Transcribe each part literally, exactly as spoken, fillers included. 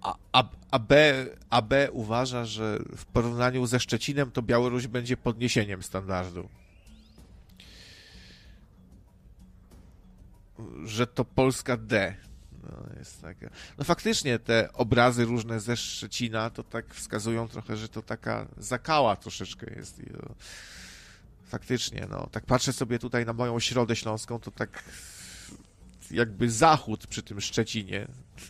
A, a, a, B, a B uważa, że w porównaniu ze Szczecinem to Białoruś będzie podniesieniem standardu. Że to Polska D. No, jest taka. No faktycznie te obrazy różne ze Szczecina to tak wskazują trochę, że to taka zakała troszeczkę jest. I, no, faktycznie, no. Tak patrzę sobie tutaj na moją Środę Śląską, to tak jakby zachód przy tym Szczecinie.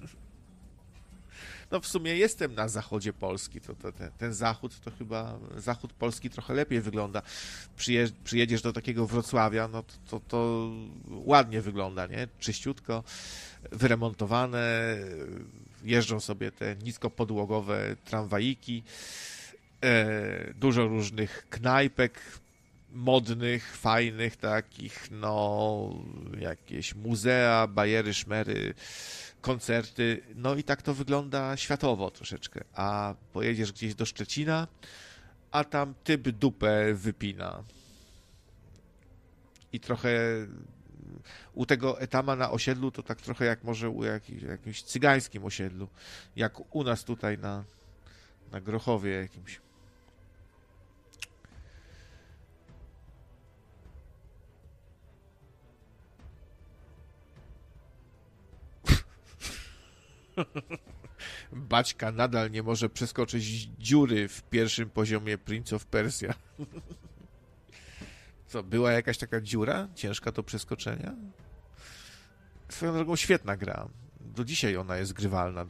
No w sumie jestem na zachodzie Polski, to, to ten, ten zachód to chyba, zachód Polski trochę lepiej wygląda. Przyje, przyjedziesz do takiego Wrocławia, no to, to, to ładnie wygląda, nie? Czyściutko, wyremontowane, jeżdżą sobie te niskopodłogowe tramwajiki, e, dużo różnych knajpek modnych, fajnych takich, no jakieś muzea, bajery, szmery, koncerty, no i tak to wygląda światowo troszeczkę, a pojedziesz gdzieś do Szczecina, a tam typ dupę wypina. I trochę u tego etama na osiedlu to tak trochę jak może u jakimś, jakimś cygańskim osiedlu, jak u nas tutaj na, na Grochowie jakimś. Baćka nadal nie może przeskoczyć dziury w pierwszym poziomie Prince of Persia. Co, była jakaś taka dziura ciężka do przeskoczenia? Swoją drogą świetna gra. Do dzisiaj ona jest grywalna.